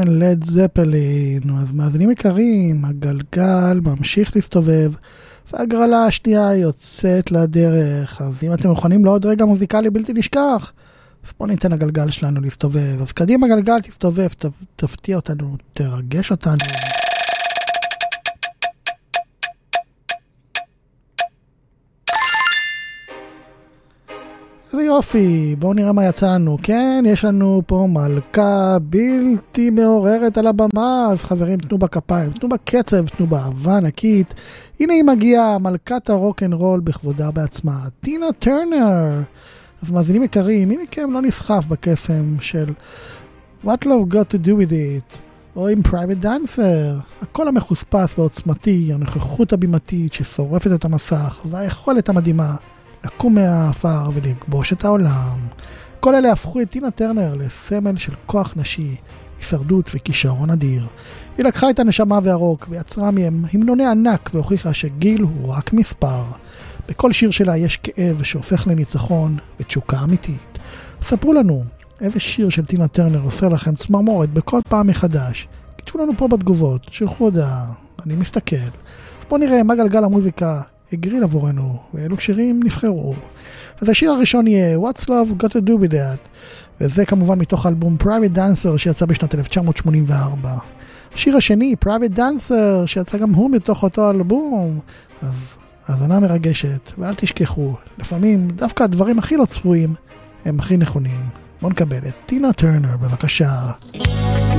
כן, לד זפלין. אז מאזינים יקרים, הגלגל ממשיך להסתובב, והגרלה השנייה יוצאת לדרך. אז אם אתם מוכנים לעוד רגע מוזיקלי בלתי נשכח, אז בוא ניתן הגלגל שלנו להסתובב. אז קדימה גלגל, תסתובב, תפתיע אותנו, תרגש אותנו. זה יופי, בואו נראה מה יצא לנו. כן, יש לנו פה מלכה בלתי מעוררת על הבמה, אז חברים, תנו בכפיים, תנו בקצב, תנו באהבה ענקית. הנה היא מגיעה, מלכת הרוק'נ'רול בכבודה בעצמה, טינה טרנר. אז מאזינים יקרים, מי מכם לא נסחף בקסם של What Love Got to Do With It, או עם Private Dancer, הקול המחוספס ועוצמתי, הנוכחות הבימתית ששורפת את המסך, והיכולת המדהימה לקום מהאפר ולגבוש את העולם. כל אלה הפכו את טינה טרנר לסמל של כוח נשי, הישרדות וכישרון אדיר. היא לקחה את הנשמה והרוק ויצרה מהם המנוני ענק והוכיחה שגיל הוא רק מספר. בכל שיר שלה יש כאב שהופך לניצחון ותשוקה אמיתית. ספרו לנו איזה שיר של טינה טרנר עושה לכם צמרמורת בכל פעם מחדש. כתבו לנו פה בתגובות, שלחו הודעה, אני מסתכל. אז בואו נראה מה גלגל המוזיקה הגריל עבורנו, ואילו שירים נבחרו. אז השיר הראשון יהיה What's Love Got to Do With That, וזה כמובן מתוך אלבום Private Dancer שיצא בשנת 1984. השיר השני, Private Dancer, שיצא גם הוא מתוך אותו אלבום. אז האזנה מרגשת, ואל תשכחו, לפעמים דווקא הדברים הכי לא צפויים הם הכי נכונים. בואו נקבל את טינה טרנר, בבקשה.